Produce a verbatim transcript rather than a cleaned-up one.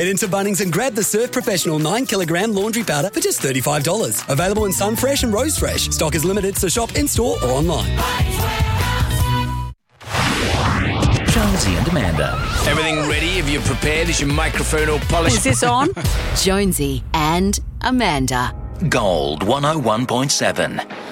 Head into Bunnings and grab the Surf Professional nine kilogram laundry powder for just thirty-five dollars. Available in Sunfresh and Rose Fresh. Stock is limited, so shop in-store or online. Jonesy and Amanda. Everything ready? Have you prepared? Is your microphone all polished? Is this on? Jonesy and Amanda. Gold one oh one point seven.